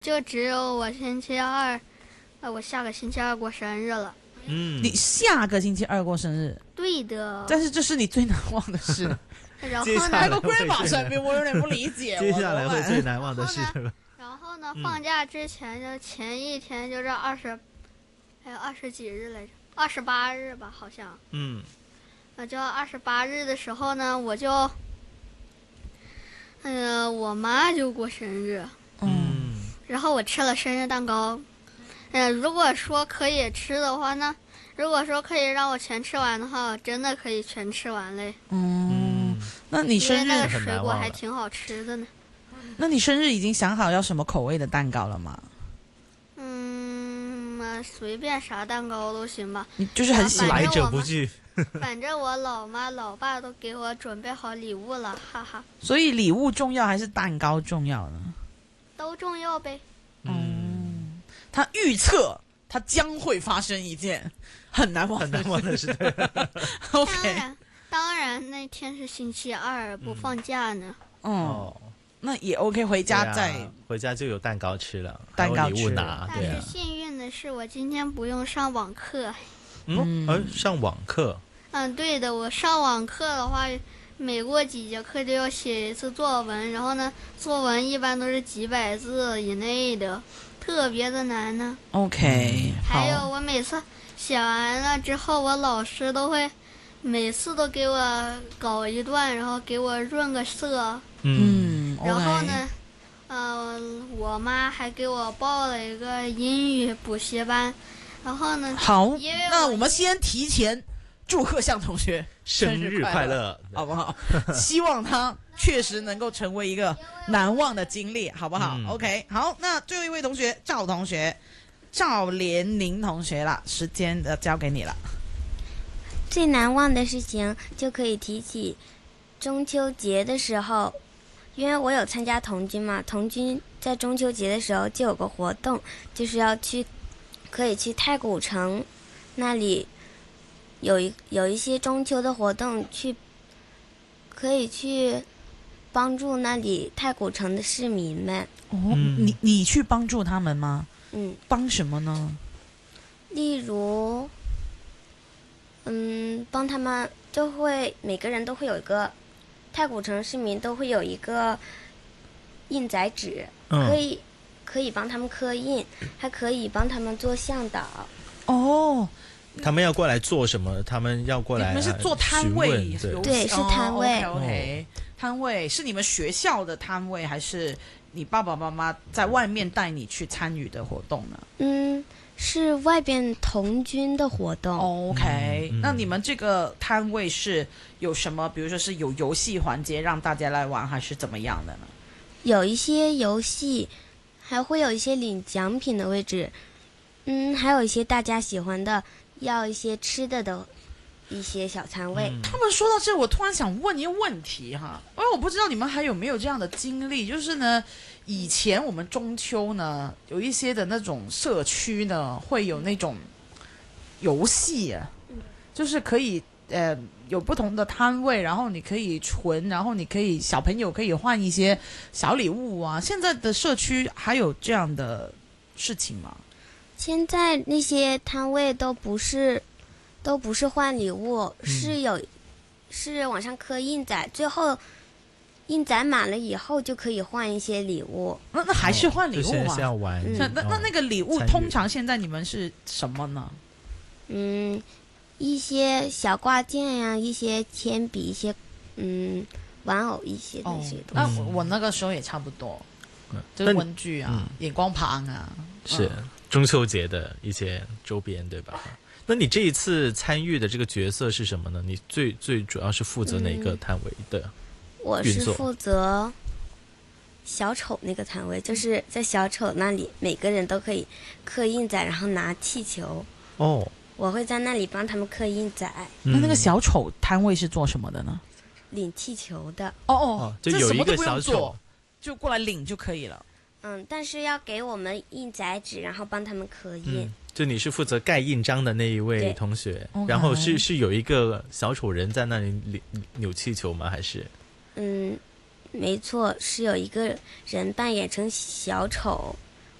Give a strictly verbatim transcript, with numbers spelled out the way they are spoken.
就只有我星期二，呃，我下个星期二过生日了。 嗯， 你下个星期二过生日？ 对的。 但是这是你最难忘的事。 然后接下呢来？ 那个 grandma 身边，我有点不理解。 接下来会最难忘的事了。 然后呢， 嗯放假之前就前一天就是二十，还有二十几日来着，二十八日吧，好像。 嗯。 呃，就二十八日的时候呢，我就，嗯、呃，我妈就过生日。 嗯。 然后我吃了生日蛋糕。嗯、呃，如果说可以吃的话呢，如果说可以让我全吃完的话，我真的可以全吃完嘞。 嗯，那你生日因为那个水果还挺好吃的呢。 那你生日已经想好要什么口味的蛋糕了吗？ 嗯，随便啥蛋糕都行吧。 你就是很喜欢来者不拒。 反正我老妈老爸都给我准备好礼物了，哈哈。 所以礼物重要还是蛋糕重要呢？ 都重要呗。 嗯，他预测他将会发生一件很难忘很难忘的事。 OK， 当然，当然那天是星期二，不放假呢。 嗯， 哦， 那也 OK， 回家再、 啊、回家就有蛋糕吃了， 蛋糕还有礼物吃拿。 但对啊是。幸运的是，我今天不用上网课。 嗯，而上网课。 嗯，对的，我上网课的话，每过几节课就要写一次作文，然后呢，作文一般都是几百字以内的，特别的难呢。 OK， 还有好， 我每次写完了之后，我老师都会每次都给我搞一段，然后给我润个色。 嗯， 嗯， 然后 OK 呢，呃，我妈还给我报了一个英语补习班。然后呢， 好因为， 那我们先提前祝贺向同学生日快乐， 好不好？希望他确实能够成为一个难忘的经历，好不好、 嗯、 ？OK， 好，那最后一位同学赵同学，赵连宁同学啦，时间的交给你了。 最难忘的事情就可以提起中秋节的时候，因为我有参加童军嘛，童军在中秋节的时候就有个活动，就是要去，可以去太古城那里有一有一些中秋的活动，去可以去帮助那里太古城的市民们。 哦， 嗯、 你你去帮助他们吗？ 嗯， 帮什么呢？ 例如，嗯，帮他们就会每个人都会有一个，太古城市民都会有一个印载纸， 嗯、 可以可以帮他们刻印，还可以帮他们做向导。 哦， 他们要过来做什么？他们要过来， 你们是做摊位？ 对， 对，是摊位。 哦、OK，, okay、哦、摊位是你们学校的摊位，还是你爸爸妈妈在外面带你去参与的活动呢？ 嗯，是外边童军的活动。 哦、OK，、 嗯嗯、 那你们这个摊位是有什么？比如说是有游戏环节让大家来玩，还是怎么样的呢？ 有一些游戏，还会有一些领奖品的位置。嗯，还有一些大家喜欢的，要一些吃的的一些小摊位。 嗯、他们说到这，我突然想问一个问题哈，因为我不知道你们还有没有这样的经历，就是呢，以前我们中秋呢，有一些的那种社区呢，会有那种游戏啊，就是可以呃有不同的摊位，然后你可以存，然后你可以小朋友可以换一些小礼物啊。现在的社区还有这样的事情吗？ 现在那些摊位都不是，都不是换礼物， 嗯、 是有，是往上刻印载，最后印载满了以后就可以换一些礼物。 那那还是换礼物嘛？ 哦、是要玩。 嗯、 那那那那个礼物通常现在你们是什么呢？ 嗯，一些小挂件呀、啊，一些铅笔，一些嗯玩偶，一些那些东西。 那、哦、我那个时候也差不多， 嗯、 就是文具啊、 嗯、 眼光盘啊， 是。嗯中秋节的一些周边，对吧？那你这一次参与的这个角色是什么呢？你最最主要是负责哪个摊位的、嗯？ 我是负责小丑那个摊位，就是在小丑那里，每个人都可以刻印载，然后拿气球。 哦， 我会在那里帮他们刻印载。 那、嗯、那个小丑摊位是做什么的呢？ 领气球的。 哦哦， 就有一个小丑， 就过来领就可以了。 嗯，但是要给我们印载纸，然后帮他们刻印、 嗯。就你是负责盖印章的那一位同学，然后是是有一个小丑人在那里扭气球吗？还是？ 嗯，没错，是有一个人扮演成小丑，